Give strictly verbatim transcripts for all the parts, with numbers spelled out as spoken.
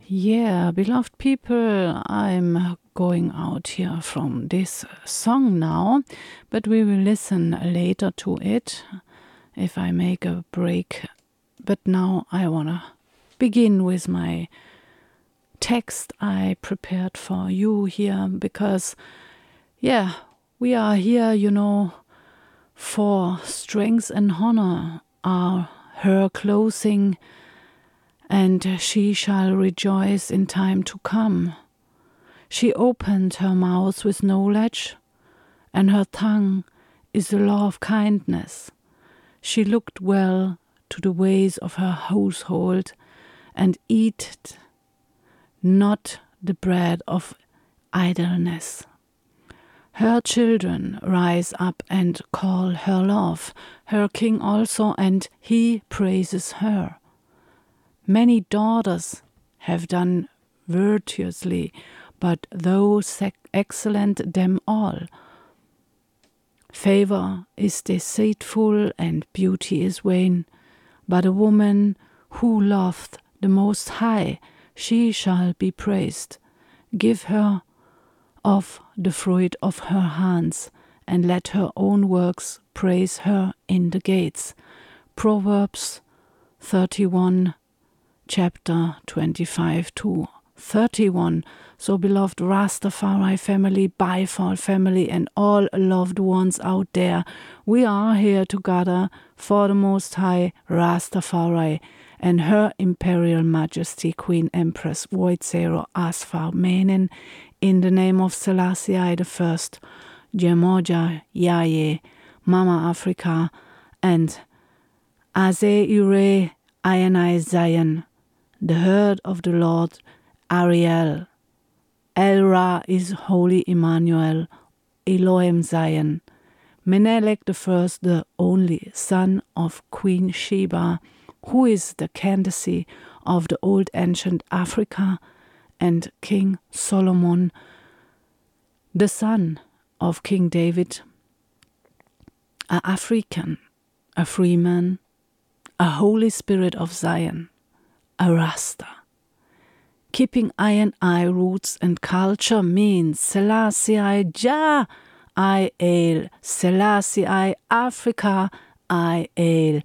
Yeah, beloved people, I'm going out here from this song now, but we will listen later to it if I make a break. But now I want to begin with my text I prepared for you here because, yeah, we are here, you know, for strength and honor are her clothing, and she shall rejoice in time to come. She opened her mouth with knowledge, and her tongue is the law of kindness. She looked well to the ways of her household, and eat not the bread of idleness. Her children rise up and call her love, her king also, and he praises her. Many daughters have done virtuously, but those excellent them all. Favor is deceitful and beauty is vain, but a woman who loveth the Most High, she shall be praised. Give her of the fruit of her hands, and let her own works praise her in the gates. Proverbs thirty-one, chapter twenty-five to thirty-one. So, beloved Rastafari family, Bifal family, and all loved ones out there, we are here together for the Most High Rastafari and Her Imperial Majesty Queen Empress Woizero Asfar Menen, in the name of Selassie I the First, Jemoja Yaye, Mama Africa, and Aze Ire Ayanai Zion, the herd of the Lord Ariel. El Ra is Holy Emmanuel, Elohim Zion. Menelik the First, the only son of Queen Sheba, who is the Candace of the old ancient Africa, and King Solomon, the son of King David, a African, a free man, a Holy Spirit of Zion, a Rasta. Keeping I and I roots and culture means Selassie I Jah, I Ale, Selassie I Africa, I Ale.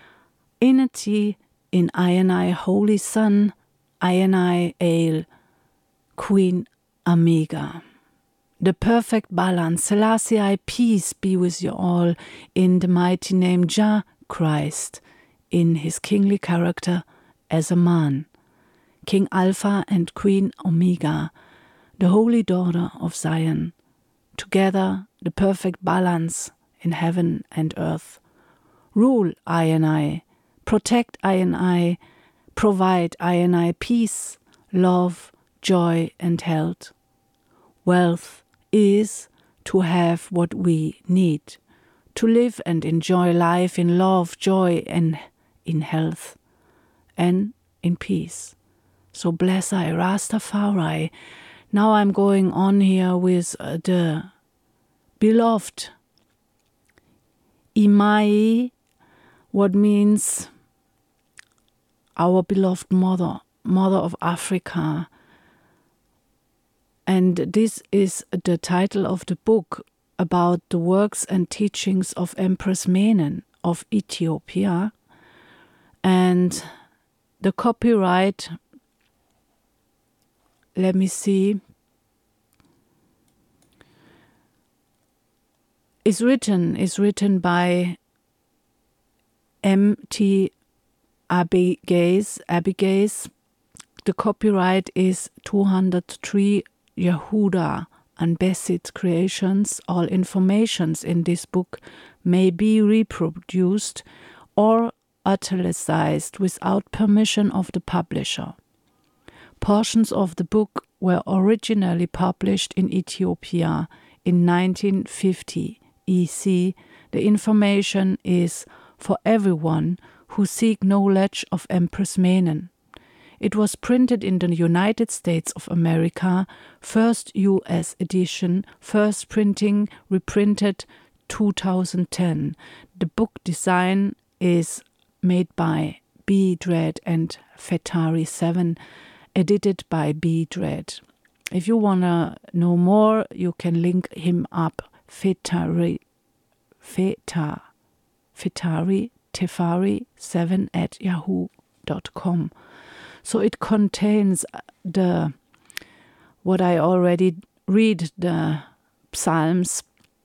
Unity in I and I Holy Son, I and I Ale, Queen Amiga. The perfect balance, Selassie I, peace be with you all, in the mighty name Jah Christ, in his kingly character as a man, King Alpha and Queen Omega, the holy daughter of Zion, together the perfect balance in heaven and earth. Rule I and I, protect I and I, provide I and I peace, love, joy and health. Wealth is to have what we need, to live and enjoy life in love, joy and in health and in peace. So bless I Rastafari. Now I'm going on here with uh, the beloved Imai, what means our beloved mother, mother of Africa. And this is the title of the book about the works and teachings of Empress Menen of Ethiopia. And the copyright, let me see, is written, is written by M T Abigays. Abigays. The copyright is two hundred three Yehuda and Bessit Creations. All informations in this book may be reproduced or utilized without permission of the publisher. Portions of the book were originally published in Ethiopia in nineteen fifty E C. The information is for everyone who seek knowledge of Empress Menen. It was printed in the United States of America, first U S edition, first printing, reprinted two thousand ten. The book design is made by B. Dread and Fetari seven, edited by B. Dread. If you want to know more, you can link him up, Fetari, Feta, Fetari, Tefari seven at yahoo dot com. So it contains the, what I already read, the Psalms,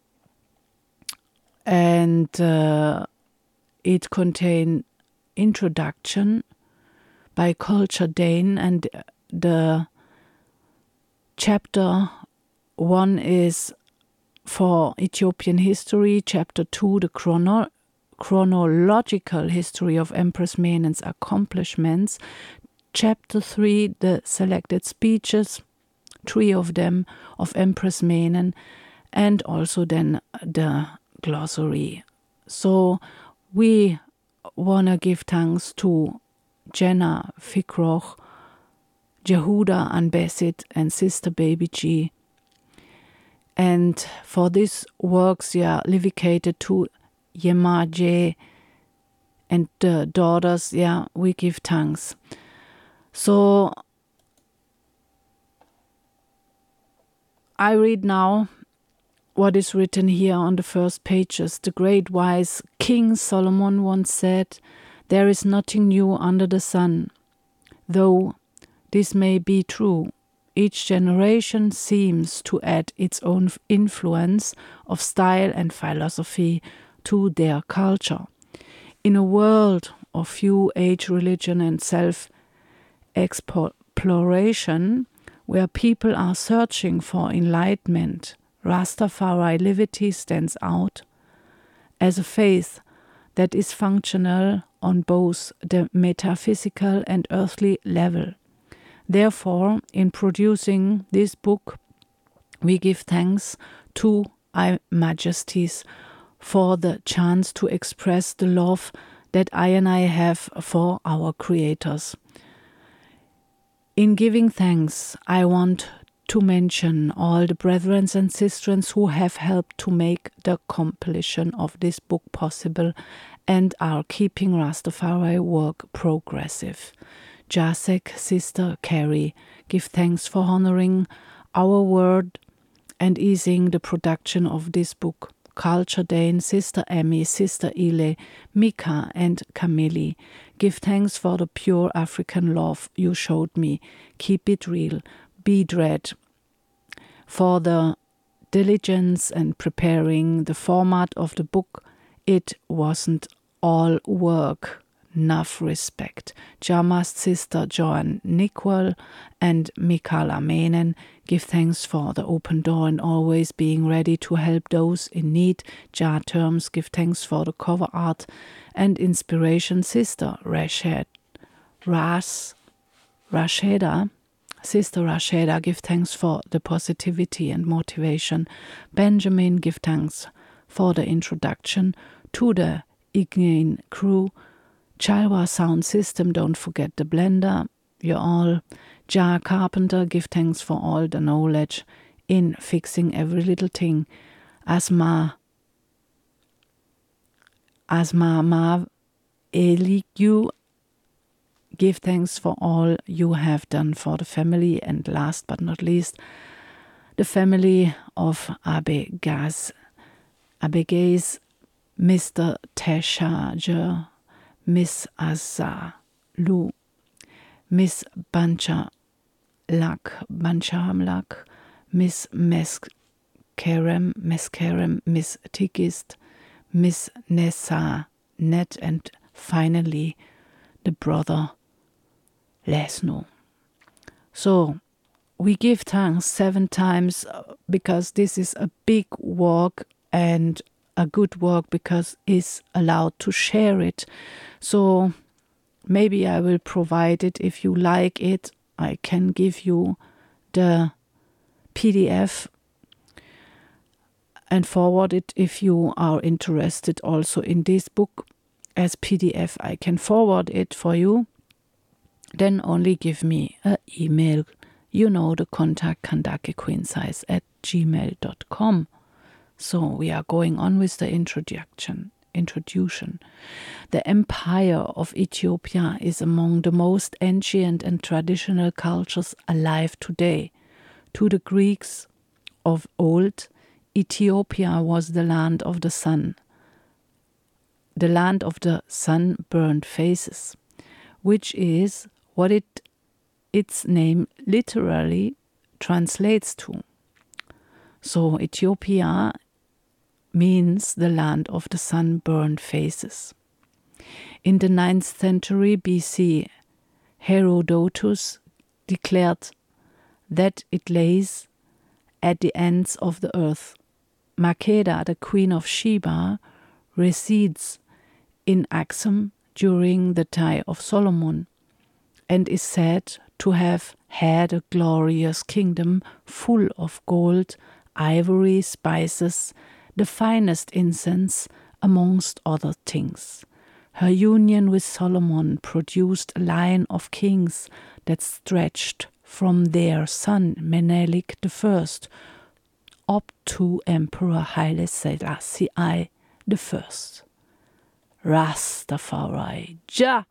and uh, it contains introduction by Culture Dane, and the chapter one is for Ethiopian history, chapter two, the chrono chronological history of Empress Menen's accomplishments, chapter three, the selected speeches, three of them of Empress Menen, and also then the glossary. So we want to give thanks to Jenna Fikroch, Jehuda Anbesit, and Sister Baby G. And for these works, yeah, dedicated to Yemaje and the daughters, yeah, we give thanks. So I read now what is written here on the first pages. The great wise King Solomon once said, "There is nothing new under the sun." Though this may be true, each generation seems to add its own influence of style and philosophy to their culture. In a world of few age, religion, and self-exploration, where people are searching for enlightenment, Rastafari Livity stands out as a faith that is functional on both the metaphysical and earthly level. Therefore, in producing this book, we give thanks to I Majesties for the chance to express the love that I and I have for our creators. In giving thanks, I want to mention all the brethren and sisters who have helped to make the completion of this book possible and are keeping Rastafari work progressive. Jasek, Sister Carrie, give thanks for honoring our word and easing the production of this book. Culture Dane, Sister Emmy, Sister Ile, Mika, and Camille, give thanks for the pure African love you showed me. Keep it real. Be dread for the diligence and preparing the format of the book. It wasn't all work. Enough respect. Jamast, Sister Joan Nicole, and Mikala Menen give thanks for the open door and always being ready to help those in need. Ja Terms give thanks for the cover art and inspiration. Sister Rashed, Ras, Rasheda, Sister Rasheda give thanks for the positivity and motivation. Benjamin give thanks for the introduction to the Ignain crew. Chalwa Sound System, don't forget the blender. You all. Ja Carpenter, give thanks for all the knowledge in fixing every little thing. Asma, Asma Mav Eligu, give thanks for all you have done for the family. And last but not least, the family of Abegaz, Abegaz, Mister Teshager, Miss Azza Lu, Miss Bancha Lak, Bancham Lak, Miss Meskerem, Meskerem, Miss Tigist, Miss Nessa Net, and finally the brother Lesno. So we give thanks seven times because this is a big work and a good work because it's allowed to share it. So maybe I will provide it if you like it. I can give you the P D F and forward it if you are interested also in this book as P D F. I can forward it for you. Then only give me an email. You know the contact Kandake Queensize at gmail dot com. So we are going on with the introduction. introduction. The empire of Ethiopia is among the most ancient and traditional cultures alive today. To the Greeks of old, Ethiopia was the land of the sun, the land of the sunburned faces, which is what it its name literally translates to. So Ethiopia means the land of the sunburned faces. In the ninth century B C, Herodotus declared that it lays at the ends of the earth. Makeda, the queen of Sheba, resides in Axum during the time of Solomon, and is said to have had a glorious kingdom full of gold, ivory, spices, the finest incense, amongst other things. Her union with Solomon produced a line of kings that stretched from their son Menelik the First up to Emperor Haile Selassie the First. Rastafari, Ja,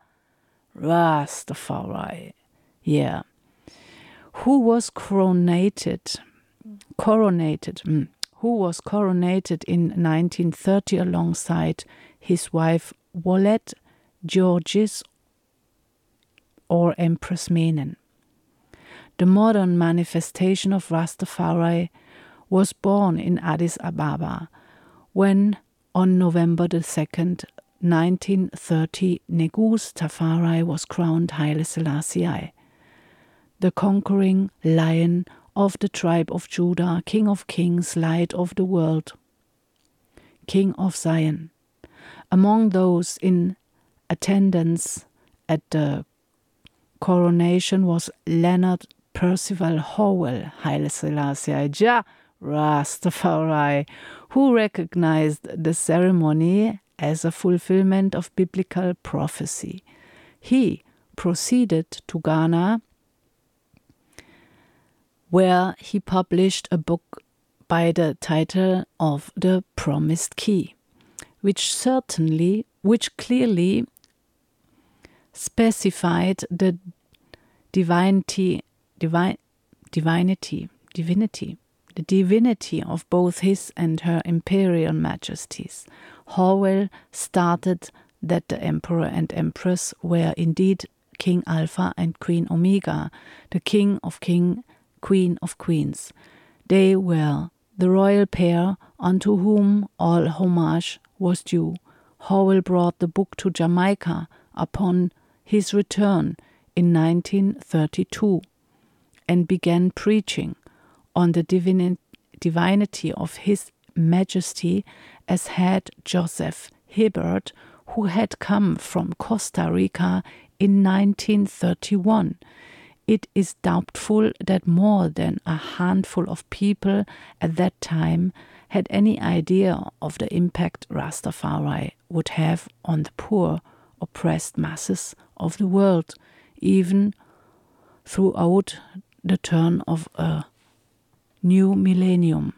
Rastafari, yeah. Who was coronated, coronated, mm, who was coronated in nineteen thirty alongside his wife Wallet Georgis or Empress Menen. The modern manifestation of Rastafari was born in Addis Ababa when, on November the second, nineteen thirty, Negus Tafari was crowned Haile Selassie, the conquering lion of the tribe of Judah, King of kings, light of the world, King of Zion. Among those in attendance at the coronation was Leonard Percival Howell, Haile Selassie, Ja, Rastafari, who recognized the ceremony as a fulfillment of biblical prophecy. He proceeded to Ghana, where he published a book by the title of The Promised Key, which certainly, which clearly specified the divinity, divine, divinity, divinity, the divinity of both his and her imperial majesties. Howell started that the emperor and empress were indeed King Alpha and Queen Omega, the king of king, queen of queens. They were the royal pair unto whom all homage was due. Howell brought the book to Jamaica upon his return in nineteen thirty-two and began preaching on the divini- divinity of his majesty as had Joseph Hibbert, who had come from Costa Rica in nineteen thirty-one. It is doubtful that more than a handful of people at that time had any idea of the impact Rastafari would have on the poor, oppressed masses of the world, even throughout the turn of a new millennium.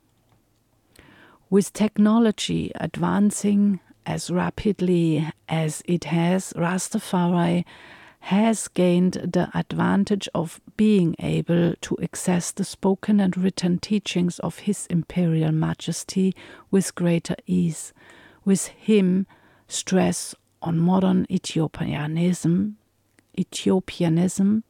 With technology advancing as rapidly as it has, Rastafari has gained the advantage of being able to access the spoken and written teachings of His Imperial Majesty with greater ease. With him, stress on modern Ethiopianism, Ethiopianism,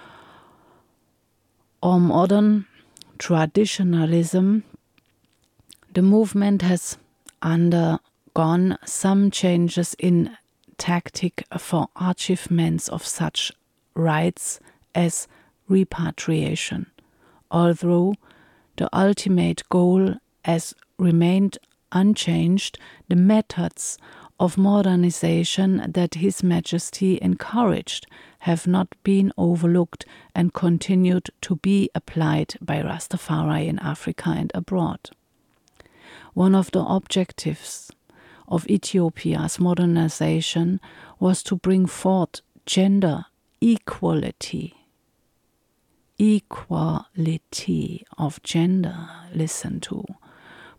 or modern traditionalism, the movement has undergone some changes in tactic for achievements of such rights as repatriation, although the ultimate goal has remained unchanged. The methods of modernization that His Majesty encouraged have not been overlooked and continued to be applied by Rastafari in Africa and abroad. One of the objectives of Ethiopia's modernization was to bring forth gender equality. Equality of gender, listen to,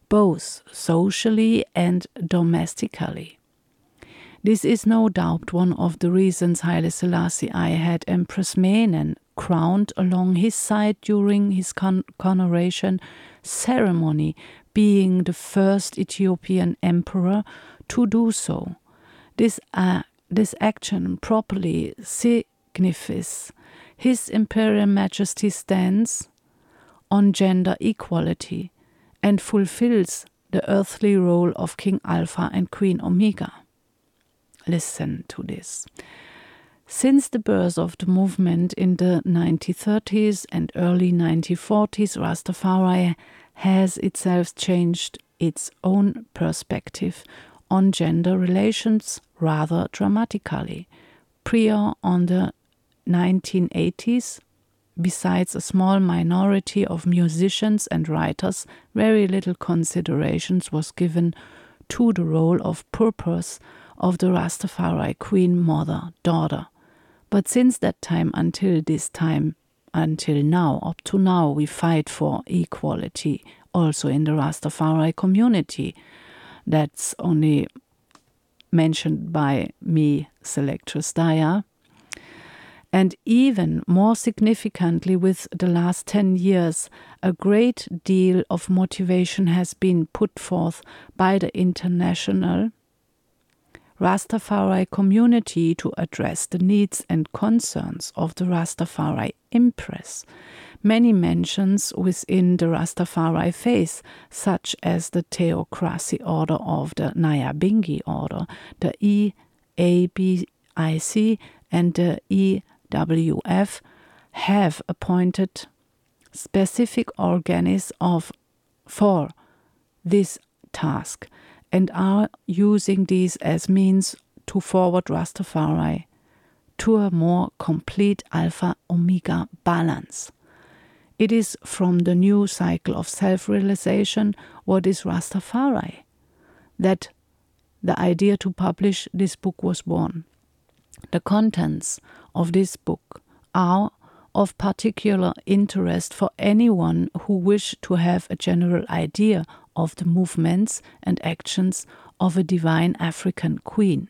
both socially and domestically. This is no doubt one of the reasons Haile Selassie I had Empress Menen crowned along his side during his con coronation ceremony, being the first Ethiopian emperor to do so. This, uh, this action properly signifies His Imperial Majesty stance on gender equality and fulfills the earthly role of King Alpha and Queen Omega. Listen to this. Since the birth of the movement in the nineteen thirties and early nineteen forties, Rastafari has itself changed its own perspective on gender relations rather dramatically. Prior on the nineteen eighties, besides a small minority of musicians and writers, very little consideration was given to the role of purpose of the Rastafari Queen Mother Daughter. But since that time until this time, until now, up to now, we fight for equality also in the Rastafari community. That's only mentioned by me, Selectress Daya. And even more significantly, with the last ten years, a great deal of motivation has been put forth by the international Rastafari community to address the needs and concerns of the Rastafari Empress. Many mentions within the Rastafari faith, such as the Theocracy Order of the Nyabingi Order, the E A B I C and the E W F, have appointed specific organis of for this task and are using these as means to forward Rastafari to a more complete Alpha-Omega balance. It is from the new cycle of self-realization, what is Rastafari, that the idea to publish this book was born. The contents of this book are of particular interest for anyone who wish to have a general idea of the movements and actions of a divine African queen.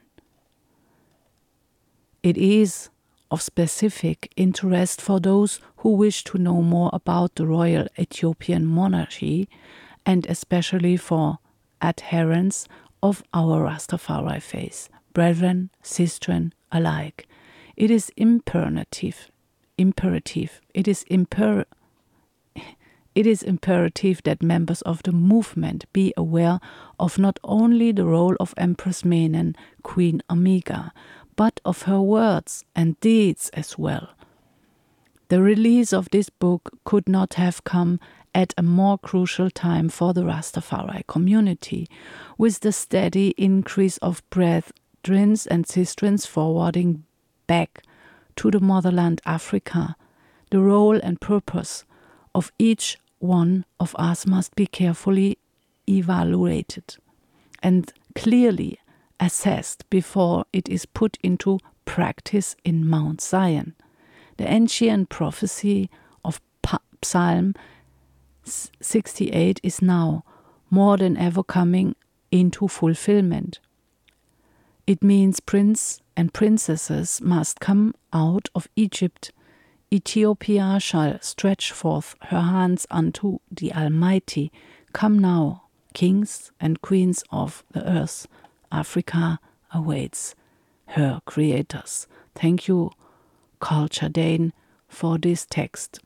It is of specific interest for those who wish to know more about the royal Ethiopian monarchy, and especially for adherents of our Rastafari faith, brethren, sistren alike. It is imperative, imperative, it is imper It is imperative that members of the movement be aware of not only the role of Empress Menen, Queen Omega, but of her words and deeds as well. The release of this book could not have come at a more crucial time for the Rastafari community, with the steady increase of brethren and sistrens forwarding back to the motherland Africa. The role and purpose of each one of us must be carefully evaluated and clearly assessed before it is put into practice in Mount Zion. The ancient prophecy of Psalm sixty-eight is now more than ever coming into fulfillment. It means prince and princesses must come out of Egypt. Ethiopia shall stretch forth her hands unto the Almighty. Come now, kings and queens of the earth. Africa awaits her creators. Thank you, Culture Dane, for this text.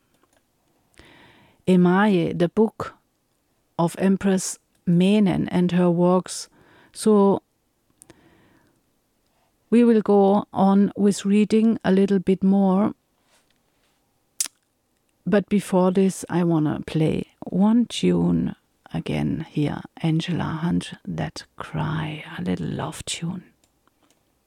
Emaye, the book of Empress Menen and her works. So we will go on with reading a little bit more. But before this, I want to play one tune again here, Angela Hunt, That Cry, a little love tune.